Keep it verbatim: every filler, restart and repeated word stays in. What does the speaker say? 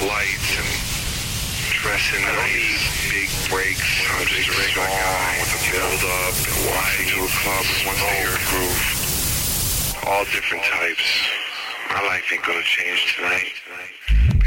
lights and dressing nice, big breaks. I'm just a regular guy with a build up and walking to a club once they hear a groove. All different types. My life ain't gonna change tonight.